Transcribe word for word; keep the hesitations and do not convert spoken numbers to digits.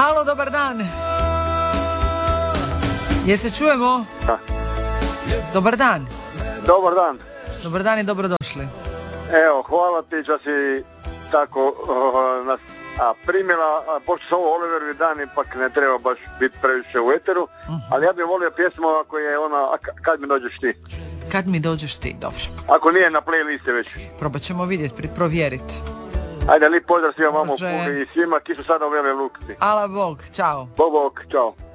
Halo, dobar dan. Je se čujemo? Da. Dobar dan. Dobar dan. Dobar dan i dobrodošli. Evo, hvala ti što si tako uh, nas a, primila, a, pošto su ovo Oliverovi dani, ipak ne treba baš biti previše u eteru, uh-huh. ali ja bih volio pjesmu ako je ona, a, kad mi dođeš ti. Kad mi dođeš ti, dobro. Ako nije na playlisti već. Probat ćemo vidjeti, provjeriti. Ajde, lijep pozdrav svima vama u Puli i svima ki su sada u Vele Luki. Ala Bog, čao. Bog, bog, čao.